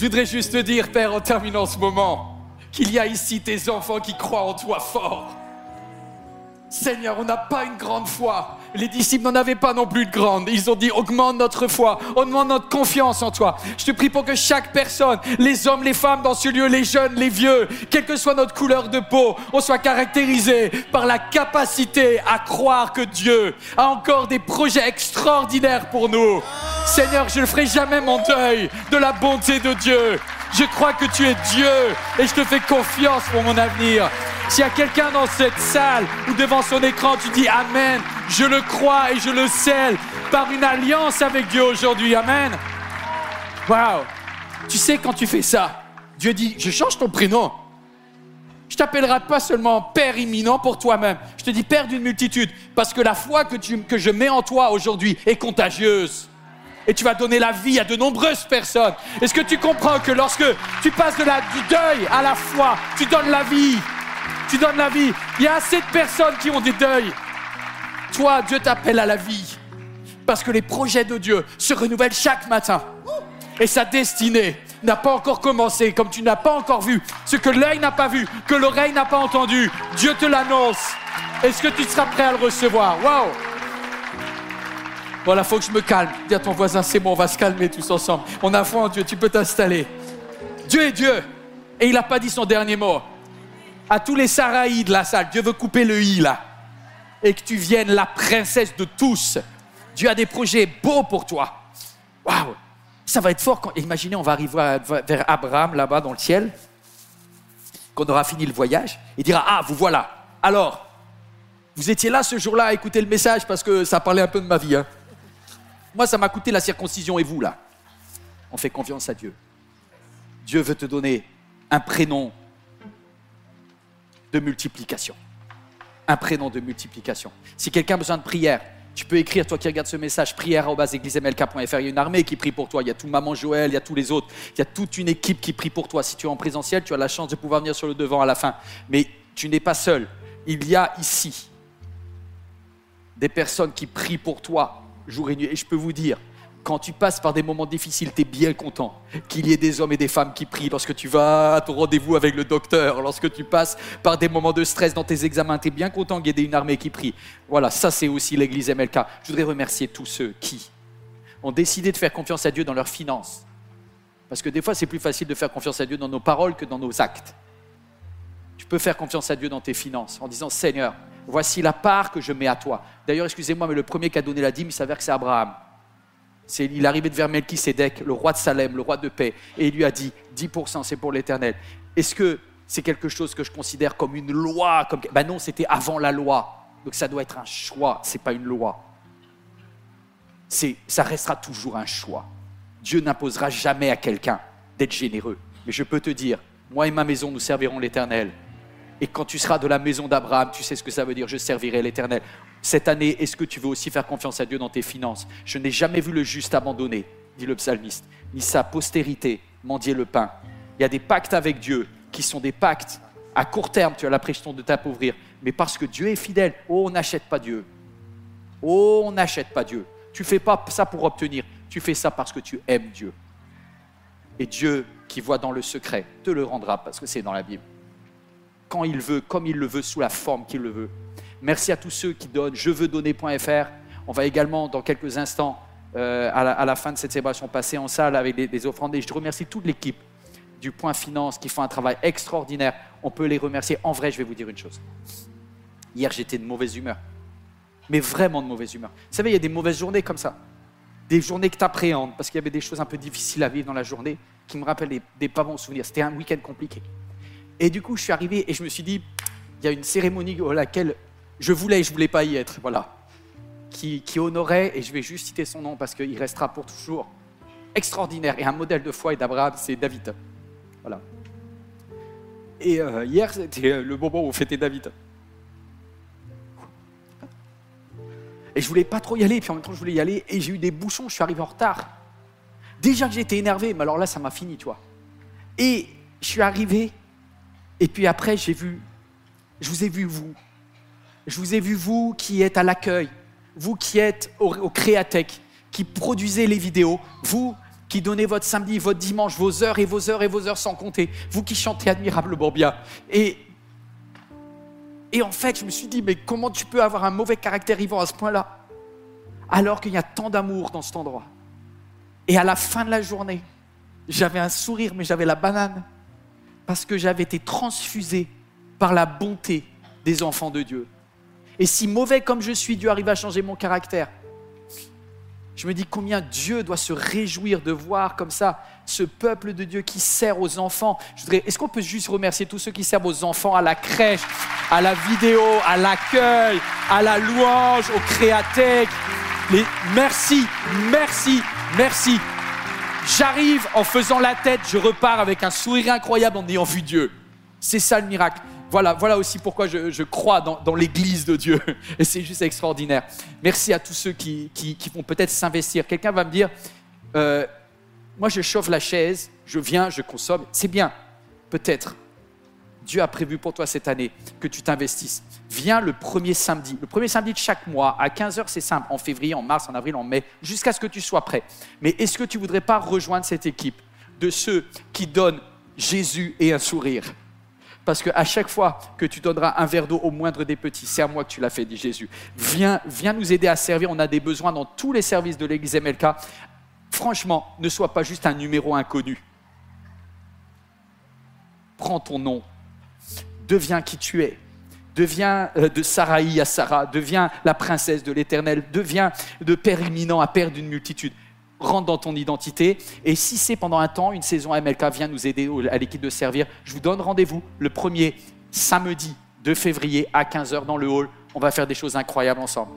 Je voudrais juste te dire, Père, en terminant ce moment, qu'il y a ici tes enfants qui croient en toi fort. Seigneur, on n'a pas une grande foi. Les disciples n'en avaient pas non plus de grande. Ils ont dit, augmente notre foi, augmente notre confiance en toi. Je te prie pour que chaque personne, les hommes, les femmes dans ce lieu, les jeunes, les vieux, quelle que soit notre couleur de peau, on soit caractérisé par la capacité à croire que Dieu a encore des projets extraordinaires pour nous. Seigneur, je ne ferai jamais mon deuil de la bonté de Dieu. Je crois que tu es Dieu et je te fais confiance pour mon avenir. S'il y a quelqu'un dans cette salle ou devant son écran, tu dis Amen, je le crois et je le scelle par une alliance avec Dieu aujourd'hui. Amen. Waouh. Tu sais, quand tu fais ça, Dieu dit, je change ton prénom. Je t'appellerai pas seulement Père imminent pour toi-même. Je te dis Père d'une multitude parce que la foi que je mets en toi aujourd'hui est contagieuse. Et tu vas donner la vie à de nombreuses personnes. Est-ce que tu comprends que lorsque tu passes du deuil à la foi, tu donnes la vie? Tu donnes la vie. Il y a assez de personnes qui ont des deuils. Toi, Dieu t'appelle à la vie. Parce que les projets de Dieu se renouvellent chaque matin. Et sa destinée n'a pas encore commencé, comme tu n'as pas encore vu. Ce que l'œil n'a pas vu, que l'oreille n'a pas entendu. Dieu te l'annonce. Est-ce que tu seras prêt à le recevoir? Waouh! Voilà, il faut que je me calme. Dis à ton voisin, c'est bon, on va se calmer tous ensemble. On a foi en Dieu, tu peux t'installer. Dieu est Dieu. Et il n'a pas dit son dernier mot. À tous les Saraïs de la salle, Dieu veut couper le i là. Et que tu viennes la princesse de tous. Dieu a des projets beaux pour toi. Waouh! Ça va être fort. Imaginez, on va arriver vers Abraham là-bas dans le ciel. Qu'on aura fini le voyage. Il dira, ah, vous voilà. Alors, vous étiez là ce jour-là à écouter le message parce que ça parlait un peu de ma vie. Hein. Moi, ça m'a coûté la circoncision et vous, là. On fait confiance à Dieu. Dieu veut te donner un prénom de multiplication. Un prénom de multiplication. Si quelqu'un a besoin de prière, tu peux écrire, toi qui regardes ce message, prière@églisemlk.fr. Il y a une armée qui prie pour toi. Il y a tout Maman Joël, il y a tous les autres. Il y a toute une équipe qui prie pour toi. Si tu es en présentiel, tu as la chance de pouvoir venir sur le devant à la fin. Mais tu n'es pas seul. Il y a ici des personnes qui prient pour toi jour et nuit. Et je peux vous dire, quand tu passes par des moments difficiles, tu es bien content qu'il y ait des hommes et des femmes qui prient. Lorsque tu vas à ton rendez-vous avec le docteur, lorsque tu passes par des moments de stress dans tes examens, tu es bien content qu'il y ait une armée qui prie. Voilà, ça c'est aussi l'église MLK. Je voudrais remercier tous ceux qui ont décidé de faire confiance à Dieu dans leurs finances. Parce que des fois, c'est plus facile de faire confiance à Dieu dans nos paroles que dans nos actes. Tu peux faire confiance à Dieu dans tes finances en disant « Seigneur, voici la part que je mets à toi. » D'ailleurs, excusez-moi, mais le premier qui a donné la dîme, il s'avère que c'est Abraham. Il arrivait vers Melchisédek, le roi de Salem, le roi de paix, et il lui a dit « 10%, c'est pour l'Éternel. » Est-ce que c'est quelque chose que je considère comme une loi Ben non, c'était avant la loi. Donc ça doit être un choix, ce n'est pas une loi. Ça restera toujours un choix. Dieu n'imposera jamais à quelqu'un d'être généreux. Mais je peux te dire, moi et ma maison, nous servirons l'Éternel. Et quand tu seras de la maison d'Abraham, tu sais ce que ça veut dire, je servirai l'Éternel. Cette année, est-ce que tu veux aussi faire confiance à Dieu dans tes finances? Je n'ai jamais vu le juste abandonné, dit le psalmiste, ni sa postérité mendier le pain. Il y a des pactes avec Dieu qui sont des pactes à court terme, tu as l'impression de t'appauvrir. Mais parce que Dieu est fidèle, on n'achète pas Dieu. On n'achète pas Dieu. Tu ne fais pas ça pour obtenir, tu fais ça parce que tu aimes Dieu. Et Dieu, qui voit dans le secret, te le rendra parce que c'est dans la Bible. Quand il veut, comme il le veut, sous la forme qu'il le veut. Merci à tous ceux qui donnent jeveuxdonner.fr. On va également, dans quelques instants, à la fin de cette célébration, passer en salle avec des offrandes. Et je remercie toute l'équipe du Point Finance qui font un travail extraordinaire. On peut les remercier. En vrai, je vais vous dire une chose. Hier, j'étais de mauvaise humeur. Mais vraiment de mauvaise humeur. Vous savez, il y a des mauvaises journées comme ça. Des journées que tu appréhendes parce qu'il y avait des choses un peu difficiles à vivre dans la journée qui me rappellent des pas bons souvenirs. C'était un week-end compliqué. Et du coup, je suis arrivé et je me suis dit, il y a une cérémonie à laquelle je voulais pas y être, voilà, qui honorait, et je vais juste citer son nom parce qu'il restera pour toujours extraordinaire, et un modèle de foi et d'Abraham, c'est David. Voilà. Et hier, c'était le moment où on fêtait David. Et je voulais pas trop y aller, puis en même temps, je voulais y aller, et j'ai eu des bouchons, je suis arrivé en retard. Déjà que j'étais énervé, mais alors là, ça m'a fini, tu vois. Et je suis arrivé, et puis après, je vous ai vu, vous. Je vous ai vu, vous qui êtes à l'accueil, vous qui êtes au Créatech, qui produisez les vidéos, vous qui donnez votre samedi, votre dimanche, vos heures et vos heures et vos heures sans compter. Vous qui chantez admirablement bien. Et en fait, je me suis dit, mais comment tu peux avoir un mauvais caractère, Yvan, à ce point-là, alors qu'il y a tant d'amour dans cet endroit. Et à la fin de la journée, j'avais un sourire, mais j'avais la banane, parce que j'avais été transfusé par la bonté des enfants de Dieu. Et si mauvais comme je suis, Dieu arrive à changer mon caractère. Je me dis combien Dieu doit se réjouir de voir comme ça ce peuple de Dieu qui sert aux enfants. Est-ce qu'on peut juste remercier tous ceux qui servent aux enfants, à la crèche, à la vidéo, à l'accueil, à la louange, au créatech. Merci. J'arrive en faisant la tête, je repars avec un sourire incroyable en ayant vu Dieu. C'est ça le miracle. Voilà aussi pourquoi je crois dans l'église de Dieu. Et c'est juste extraordinaire. Merci à tous ceux qui vont peut-être s'investir. Quelqu'un va me dire, moi je chauffe la chaise, je viens, je consomme. C'est bien, peut-être. Dieu a prévu pour toi cette année que tu t'investisses. Viens le premier samedi de chaque mois, à 15h, c'est simple, en février, en mars, en avril, en mai, jusqu'à ce que tu sois prêt. Mais est-ce que tu ne voudrais pas rejoindre cette équipe de ceux qui donnent Jésus et un sourire ? Parce qu'à chaque fois que tu donneras un verre d'eau au moindre des petits, c'est à moi que tu l'as fait, dit Jésus. Viens nous aider à servir, on a des besoins dans tous les services de l'église MLK. Franchement, ne sois pas juste un numéro inconnu. Prends ton nom, deviens qui tu es. Deviens de Saraï à Sarah, deviens la princesse de l'Éternel, deviens de père imminent à père d'une multitude. Rentre dans ton identité. Et si c'est pendant un temps, une saison MLK, viens nous aider à l'équipe de servir. Je vous donne rendez-vous le premier samedi de février à 15h dans le hall. On va faire des choses incroyables ensemble.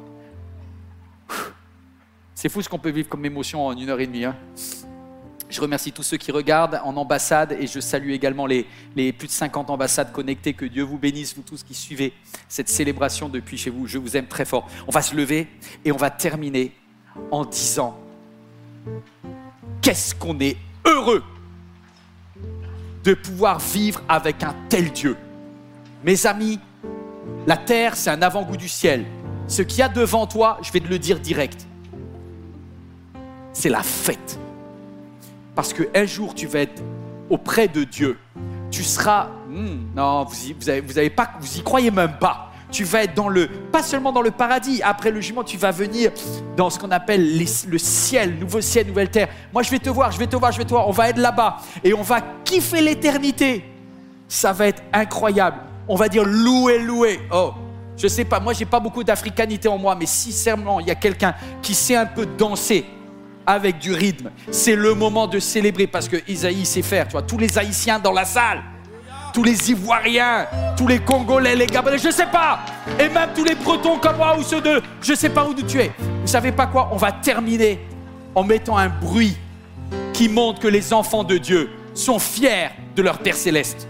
C'est fou ce qu'on peut vivre comme émotion en 1h30. Hein. Je remercie tous ceux qui regardent en ambassade et je salue également les plus de 50 ambassades connectées. Que Dieu vous bénisse, vous tous qui suivez cette célébration depuis chez vous. Je vous aime très fort. On va se lever et on va terminer en disant qu'est-ce qu'on est heureux de pouvoir vivre avec un tel Dieu. Mes amis, la terre, c'est un avant-goût du ciel. Ce qu'il y a devant toi, je vais te le dire direct, c'est la fête. Parce qu'un jour, tu vas être auprès de Dieu. Tu seras... non, vous y croyez même pas. Tu vas être pas seulement dans le paradis. Après le jugement, tu vas venir dans ce qu'on appelle le ciel, nouveau ciel, nouvelle terre. Moi, je vais te voir. On va être là-bas et on va kiffer l'éternité. Ça va être incroyable. On va dire loué. Oh, je sais pas. Moi, j'ai pas beaucoup d'africanité en moi, mais sincèrement, il y a quelqu'un qui sait un peu danser avec du rythme. C'est le moment de célébrer parce que Isaïe sait faire. Tu vois, tous les Haïtiens dans la salle. Tous les Ivoiriens, tous les Congolais, les Gabonais, je ne sais pas. Et même tous les Bretons comme moi ou ceux de je ne sais pas où tu es. Vous ne savez pas quoi ? On va terminer en mettant un bruit qui montre que les enfants de Dieu sont fiers de leur Père Céleste.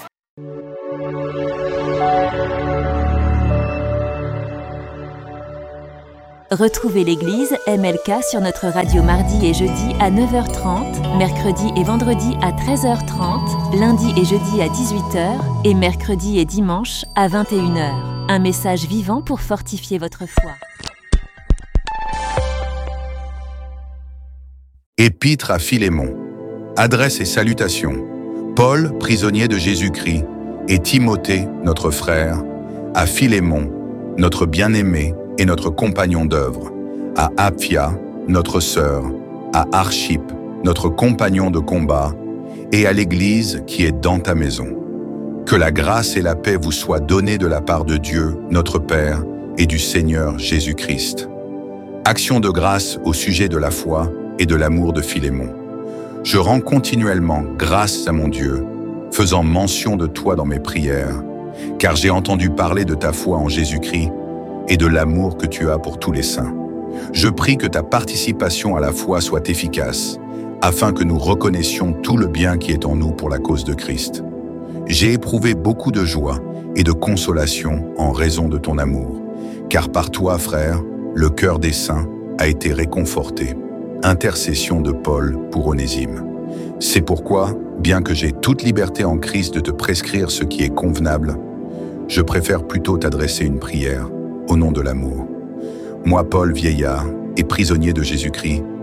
Retrouvez l'église MLK sur notre radio mardi et jeudi à 9h30, mercredi et vendredi à 13h30, lundi et jeudi à 18h et mercredi et dimanche à 21h. Un message vivant pour fortifier votre foi. Épître à Philémon. Adresse et salutations. Paul, prisonnier de Jésus-Christ, et Timothée, notre frère, à Philémon, notre bien-aimé, et notre compagnon d'œuvre, à Apphia, notre sœur, à Archippe, notre compagnon de combat, et à l'Église qui est dans ta maison. Que la grâce et la paix vous soient données de la part de Dieu, notre Père, et du Seigneur Jésus-Christ. Action de grâce au sujet de la foi et de l'amour de Philémon. Je rends continuellement grâce à mon Dieu, faisant mention de toi dans mes prières, car j'ai entendu parler de ta foi en Jésus-Christ et de l'amour que tu as pour tous les saints. Je prie que ta participation à la foi soit efficace, afin que nous reconnaissions tout le bien qui est en nous pour la cause de Christ. J'ai éprouvé beaucoup de joie et de consolation en raison de ton amour, car par toi, frère, le cœur des saints a été réconforté. Intercession de Paul pour Onésime. C'est pourquoi, bien que j'ai toute liberté en Christ de te prescrire ce qui est convenable, je préfère plutôt t'adresser une prière au nom de l'amour. Moi, Paul, vieillard et prisonnier de Jésus-Christ,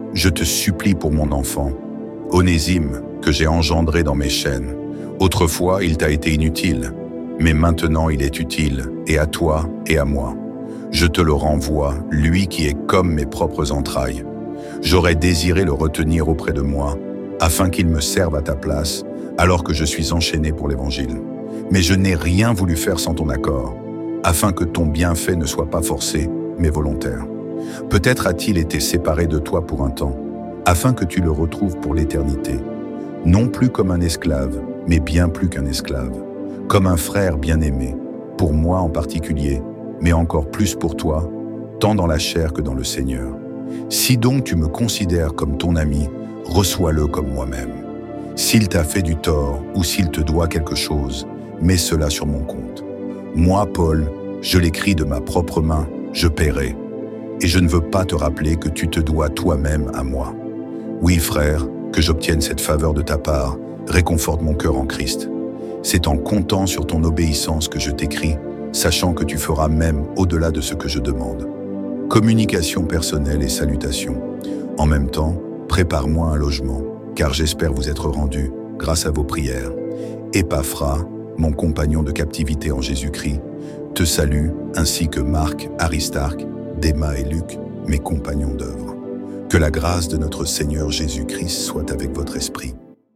Je te supplie pour mon enfant, Onésime, que j'ai engendré dans mes chaînes. Autrefois, il t'a été inutile, mais maintenant il est utile, et à toi et à moi. Je te le renvoie, lui qui est comme mes propres entrailles. J'aurais désiré le retenir auprès de moi, afin qu'il me serve à ta place, alors que je suis enchaîné pour l'Évangile. Mais je n'ai rien voulu faire sans ton accord, afin que ton bienfait ne soit pas forcé, mais volontaire. Peut-être a-t-il été séparé de toi pour un temps, afin que tu le retrouves pour l'éternité, non plus comme un esclave, mais bien plus qu'un esclave, comme un frère bien-aimé, pour moi en particulier, mais encore plus pour toi, tant dans la chair que dans le Seigneur. Si donc tu me considères comme ton ami, reçois-le comme moi-même. S'il t'a fait du tort ou s'il te doit quelque chose, mets cela sur mon compte. Moi, Paul, je l'écris de ma propre main, je paierai. Et je ne veux pas te rappeler que tu te dois toi-même à moi. Oui, frère, que j'obtienne cette faveur de ta part, réconforte mon cœur en Christ. C'est en comptant sur ton obéissance que je t'écris, sachant que tu feras même au-delà de ce que je demande. Communication personnelle et salutations. En même temps, prépare-moi un logement, car j'espère vous être rendu grâce à vos prières. Épaphras, mon compagnon de captivité en Jésus-Christ, te salue, ainsi que Marc, Aristarque, Déma et Luc, mes compagnons d'œuvre. Que la grâce de notre Seigneur Jésus-Christ soit avec votre esprit.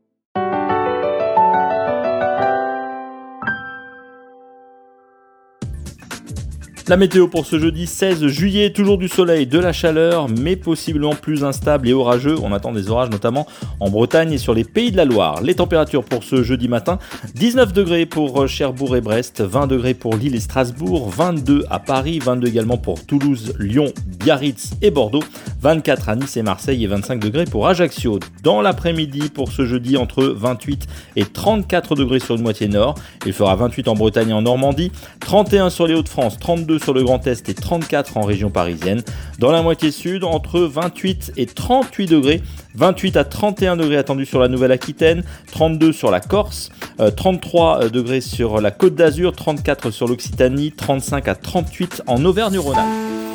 La météo pour ce jeudi 16 juillet, toujours du soleil, de la chaleur, mais possiblement plus instable et orageux. On attend des orages notamment en Bretagne et sur les Pays de la Loire. Les températures pour ce jeudi matin, 19 degrés pour Cherbourg et Brest, 20 degrés pour Lille et Strasbourg, 22 à Paris, 22 également pour Toulouse, Lyon, Biarritz et Bordeaux, 24 à Nice et Marseille et 25 degrés pour Ajaccio. Dans l'après-midi pour ce jeudi, entre 28 et 34 degrés sur une moitié nord. Il fera 28 en Bretagne et en Normandie, 31 sur les Hauts-de-France, 32 sur le Grand Est et 34 en région parisienne. Dans la moitié sud, entre 28 et 38 degrés, 28 à 31 degrés attendus sur la Nouvelle-Aquitaine, 32 sur la Corse, 33 degrés sur la Côte d'Azur, 34 sur l'Occitanie, 35 à 38 en Auvergne-Rhône-Alpes.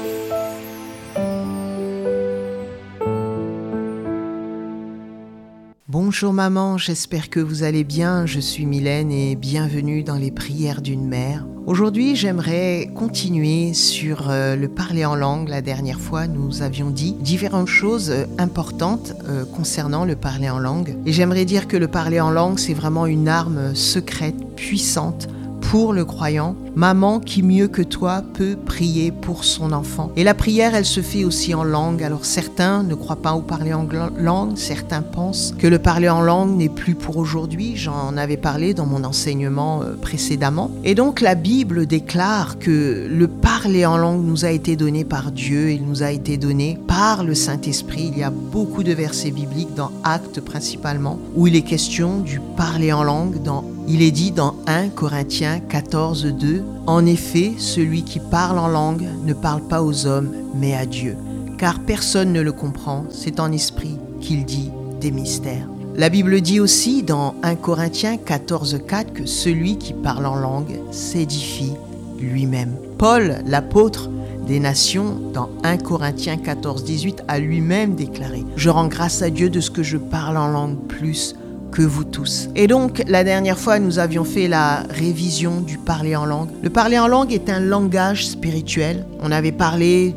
Bonjour maman, j'espère que vous allez bien, je suis Mylène et bienvenue dans les prières d'une mère. Aujourd'hui, j'aimerais continuer sur le parler en langue. La dernière fois, nous avions dit différentes choses importantes concernant le parler en langue. Et j'aimerais dire que le parler en langue, c'est vraiment une arme secrète, puissante, pour le croyant. Maman qui mieux que toi peut prier pour son enfant. Et la prière, elle se fait aussi en langue. Alors certains ne croient pas au parler en langue, certains pensent que le parler en langue n'est plus pour aujourd'hui. J'en avais parlé dans mon enseignement précédemment. Et donc la Bible déclare que le parler en langue nous a été donné par Dieu, il nous a été donné par le Saint-Esprit. Il y a beaucoup de versets bibliques dans Actes principalement où il est question du parler en langue. Il est dit dans 1 Corinthiens 14:2, « En effet, celui qui parle en langue ne parle pas aux hommes, mais à Dieu, car personne ne le comprend, c'est en esprit qu'il dit des mystères. » La Bible dit aussi dans 1 Corinthiens 14:4 que celui qui parle en langue s'édifie lui-même. Paul, l'apôtre des nations, dans 1 Corinthiens 14:18, a lui-même déclaré « Je rends grâce à Dieu de ce que je parle en langue plus que vous tous. » Et donc, la dernière fois, nous avions fait la révision du parler en langue. Le parler en langue est un langage spirituel. On avait parlé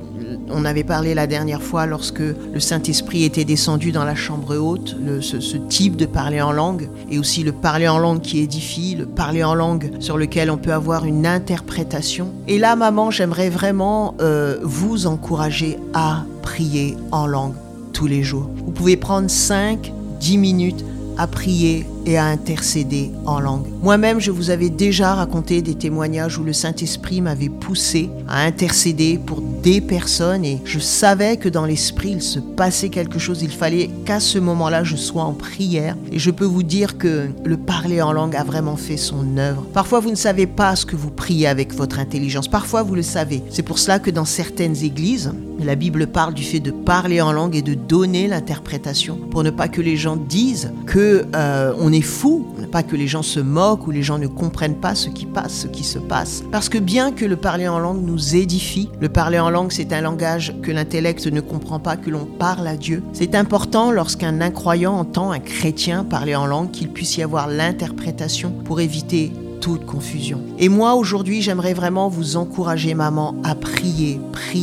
la dernière fois lorsque le Saint-Esprit était descendu dans la chambre haute, ce type de parler en langue, et aussi le parler en langue qui édifie, le parler en langue sur lequel on peut avoir une interprétation. Et là, maman, j'aimerais vraiment vous encourager à prier en langue tous les jours. Vous pouvez prendre 5-10 minutes à prier et à intercéder en langue. Moi-même, je vous avais déjà raconté des témoignages où le Saint-Esprit m'avait poussé à intercéder pour des personnes et je savais que dans l'esprit, il se passait quelque chose. Il fallait qu'à ce moment-là, je sois en prière et je peux vous dire que le parler en langue a vraiment fait son œuvre. Parfois, vous ne savez pas ce que vous priez avec votre intelligence. Parfois, vous le savez. C'est pour cela que dans certaines églises, la Bible parle du fait de parler en langue et de donner l'interprétation pour ne pas que les gens disent que on est fou, pas que les gens se moquent ou les gens ne comprennent pas ce qui se passe. Parce que bien que le parler en langue nous édifie, le parler en langue c'est un langage que l'intellect ne comprend pas, que l'on parle à Dieu. C'est important lorsqu'un incroyant entend un chrétien parler en langue qu'il puisse y avoir l'interprétation pour éviter toute confusion. Et moi aujourd'hui j'aimerais vraiment vous encourager maman à prier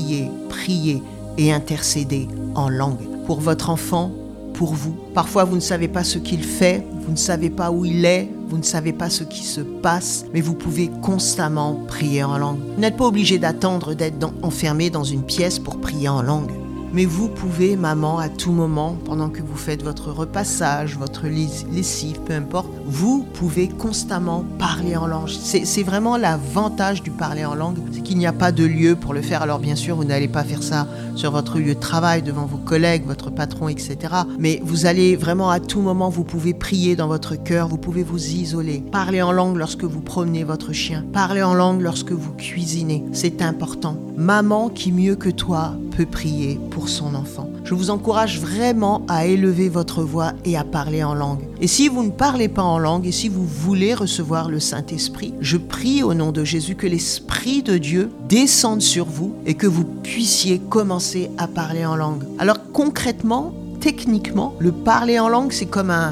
et intercéder en langue pour votre enfant, pour vous. Parfois vous ne savez pas ce qu'il fait, vous ne savez pas où il est, vous ne savez pas ce qui se passe, mais vous pouvez constamment prier en langue. Vous n'êtes pas obligé d'attendre d'être enfermé dans une pièce pour prier en langue. Mais vous pouvez, maman, à tout moment, pendant que vous faites votre repassage, votre lessive, peu importe, vous pouvez constamment parler en langue. C'est vraiment l'avantage du parler en langue, c'est qu'il n'y a pas de lieu pour le faire. Alors bien sûr, vous n'allez pas faire ça sur votre lieu de travail, devant vos collègues, votre patron, etc. Mais vous allez vraiment à tout moment, vous pouvez prier dans votre cœur, vous pouvez vous isoler. Parler en langue lorsque vous promenez votre chien. Parler en langue lorsque vous cuisinez. C'est important. Maman qui mieux que toi peut prier pour son enfant. Je vous encourage vraiment à élever votre voix et à parler en langue. Et si vous ne parlez pas en langue et si vous voulez recevoir le Saint-Esprit, je prie au nom de Jésus que l'Esprit de Dieu descende sur vous et que vous puissiez commencer à parler en langue. Alors concrètement, techniquement, le parler en langue, c'est comme un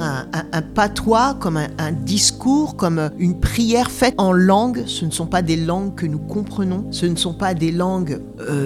patois, comme un discours, comme une prière faite en langue. Ce ne sont pas des langues que nous comprenons, ce ne sont pas des langues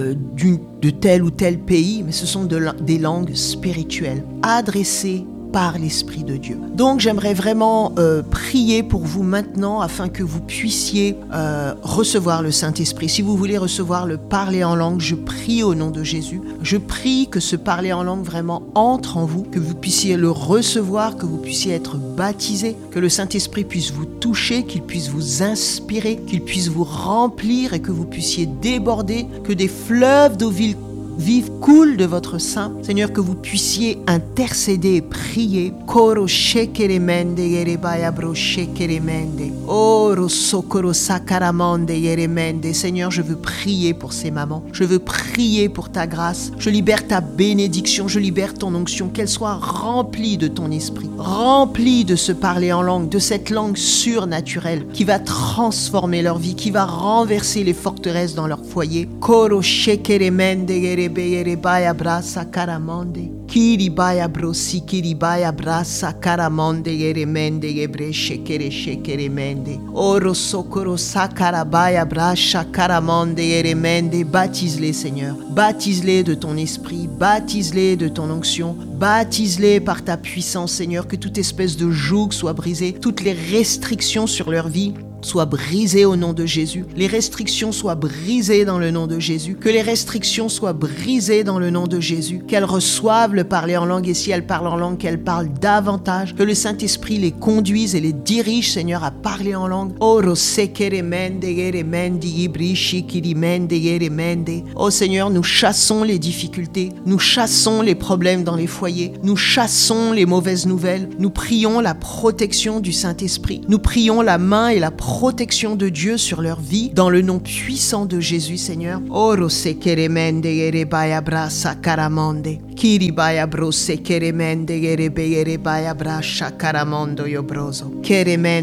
de tel ou tel pays, mais ce sont des langues spirituelles, adressées par l'Esprit de Dieu. Donc j'aimerais vraiment prier pour vous maintenant afin que vous puissiez recevoir le Saint-Esprit. Si vous voulez recevoir le parler en langue, je prie au nom de Jésus. Je prie que ce parler en langue vraiment entre en vous, que vous puissiez le recevoir, que vous puissiez être baptisé, que le Saint-Esprit puisse vous toucher, qu'il puisse vous inspirer, qu'il puisse vous remplir et que vous puissiez déborder, que des fleuves d'eau vive coule de votre sein. Seigneur, que vous puissiez intercéder et prier. Koro shekeremende yerebaya bro shekeremende. Oro sokoro sakaramande yeremende. Seigneur, je veux prier pour ces mamans. Je veux prier pour ta grâce. Je libère ta bénédiction. Je libère ton onction. Qu'elle soit remplie de ton esprit. Remplie de ce parler en langue, de cette langue surnaturelle qui va transformer leur vie, qui va renverser les forteresses dans leur foyer. Koro shekeremende yerebaya Yerebaya brasa karamonde. Kiribaya brosi kiribaya brasa karamonde yeremende yebre shekere mende. Oro sokoro sakarabaya brasha karamonde yeremende. Baptise-les, Seigneur. Baptise-les de ton esprit. Baptise-les de ton onction. Baptise-les par ta puissance, Seigneur. Que toute espèce de joug soit brisée. Toutes les restrictions sur leur vie soient brisées au nom de Jésus. Les restrictions soient brisées dans le nom de Jésus. Que les restrictions soient brisées dans le nom de Jésus. Qu'elles reçoivent le parler en langue et si elles parlent en langue, qu'elles parlent davantage. Que le Saint-Esprit les conduise et les dirige, Seigneur, à parler en langue. Oh Seigneur, nous chassons les difficultés. Nous chassons les problèmes dans les foyers. Nous chassons les mauvaises nouvelles. Nous prions la protection du Saint-Esprit. Nous prions la main et la protection de Dieu sur leur vie dans le nom puissant de Jésus, Seigneur. Oro sekeremende yerebaya brasa karamonde. Kiribaya brose keremende yerebaya brasha karamondo yobroso. Keremende